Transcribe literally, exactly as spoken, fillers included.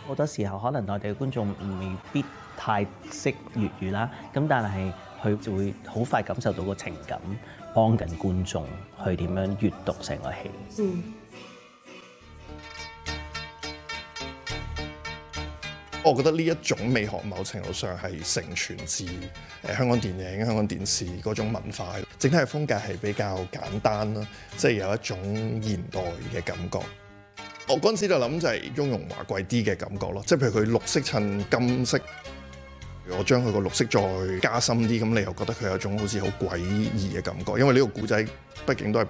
好多時候可能內地嘅觀眾未必太識粵語啦，咁但係佢就會好快感受到個情感，幫緊觀眾去點樣閱讀成個戲。 嗯。 我覺得呢一種美學某程度上係承傳自誒香港電影、香港電視嗰種文化，整體嘅風格係比較簡單啦，即係有一種現代嘅感覺。我嗰陣時就諗就係雍容華貴啲嘅感覺咯，即係譬如佢綠色襯金色，我將佢個綠色再加深啲，咁你又覺得佢有一種好似好詭異嘅感覺，因為呢個故仔畢竟都係